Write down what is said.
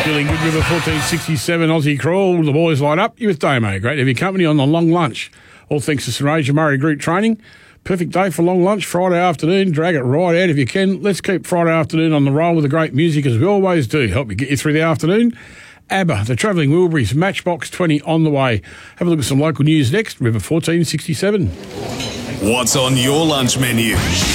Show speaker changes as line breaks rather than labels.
Feeling good, River 1467 Aussie Crawl. The boys light up. You with Damo. Great to have your company on the long lunch. All thanks to St Asia Murray Group Training. Perfect day for long lunch, Friday afternoon. Drag it right out if you can. Let's keep Friday afternoon on the roll with the great music as we always do. Help you get you through the afternoon. ABBA, the Travelling Wilburys, Matchbox 20 on the way. Have a look at some local news next. River 1467.
What's on your lunch menu?